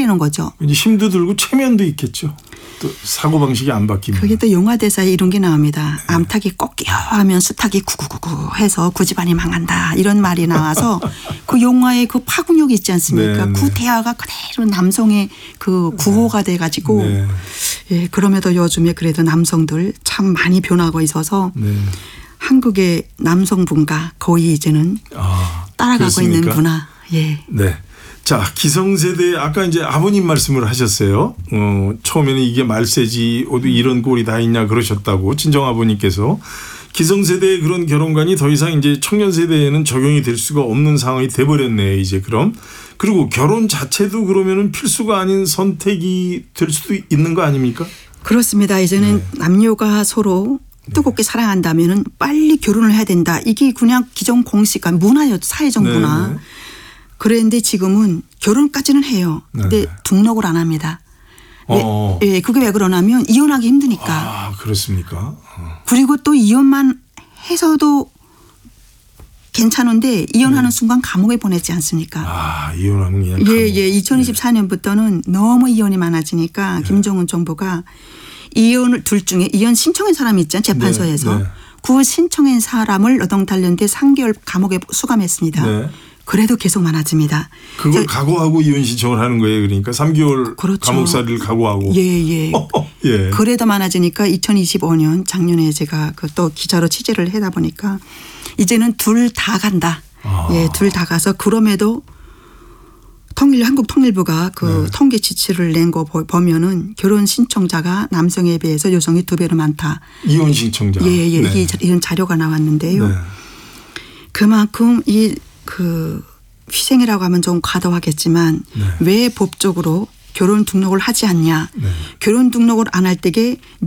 해버리는 거죠. 이제 힘도 들고 체면도 있겠죠. 또 사고 방식이 안 바뀌면. 그게 또 영화 대사에 이런 게 나옵니다. 암탉이 꺾여 하면 수탉이 구구구구 해서 그 집안이 망한다 이런 말이 나와서 그 영화의 그 파급력이 있지 않습니까? 네, 그 네. 대화가 그대로 남성의 그 구호가 돼가지고 네. 예, 그럼에도 요즘에 그래도 남성들 참 많이 변하고 있어서 네. 한국의 남성분과 거의 이제는 따라가고 그렇습니까? 있는 문화. 예. 네. 자, 기성세대 아까 이제 아버님 말씀을 하셨어요. 처음에는 이게 말세지 어디 이런 꼴이 다 있냐 그러셨다고 친정 아버님께서 기성세대의 그런 결혼관이 더 이상 이제 청년 세대에는 적용이 될 수가 없는 상황이 돼버렸네요. 이제 그럼 그리고 결혼 자체도 그러면은 필수가 아닌 선택이 될 수도 있는 거 아닙니까? 그렇습니다. 이제는 남녀가 서로 뜨겁게 사랑한다면은 빨리 결혼을 해야 된다. 이게 그냥 기존 공식과 문화였죠. 사회적 네, 문화. 네. 그런데 지금은 결혼까지는 해요. 근데 네. 등록을 안 합니다. 어. 예, 그게 왜 그러냐면 이혼하기 힘드니까. 아, 그렇습니까? 그리고 또 이혼만 해서도 괜찮은데 이혼하는 순간 감옥에 보내지 않습니까? 아, 이혼하면 그냥. 예, 예. 2024년부터는 너무 이혼이 많아지니까 김정은 정부가 이혼을 둘 중에 이혼 신청한 사람이 있잖아요. 재판소에서. 네, 네. 그 신청한 사람을 노동단련대 3개월 감옥에 수감했습니다. 네. 그래도 계속 많아집니다. 그걸 각오하고 이혼 신청을 하는 거예요. 그러니까 3개월 그렇죠. 감옥살이를 각오하고. 예, 예. 예. 그래도 많아지니까 2025년 작년에 제가 그 또 기자로 취재를 하다 보니까 이제는 둘 다 간다. 예, 둘 다 가서 그럼에도 한국통일부가 그 통계 지치를 낸 거 보면은 결혼 신청자가 남성에 비해서 여성이 2배로 많다. 이혼 신청자. 예, 예. 네. 이런 자료가 나왔는데요. 네. 그만큼 그 희생이라고 하면 좀 과도하겠지만 왜 법적으로 결혼 등록을 하지 않냐. 결혼 등록을 안 할 때에